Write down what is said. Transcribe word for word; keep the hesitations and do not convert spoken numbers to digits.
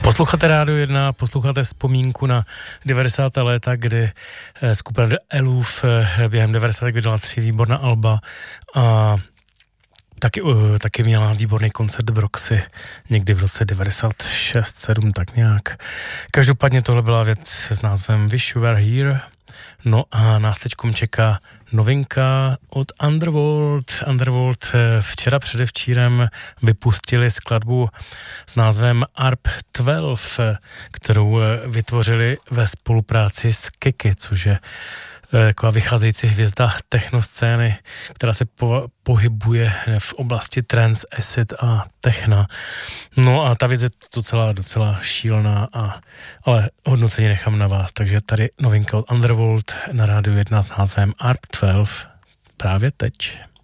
Posloucháte Rádio jedna, posloucháte vzpomínku na devadesátá léta, kdy skupina The Eluf během devadesátých vydala tři výborná alba a taky, taky měla výborný koncert v Roxy někdy v roce devadesát šest sedm, tak nějak. Každopádně tohle byla věc s názvem Wish You Were Here. No a nás teďkom čeká novinka od Underworld. Underworld včera předevčírem vypustili skladbu s názvem A R P dvanáct, kterou vytvořili ve spolupráci s Kiki, což je taková vycházející hvězda technoscény, která se po, pohybuje v oblasti trance, acid a techna. No a ta věc je docela, docela šílená, a, ale hodnocení nechám na vás. Takže tady novinka od Underworld na Rádiu jedna s názvem A R P dvanáct právě teď.